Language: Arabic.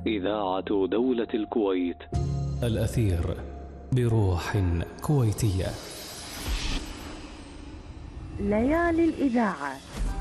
إذاعة دولة الكويت. الأثير بروح كويتية. ليالي الإذاعة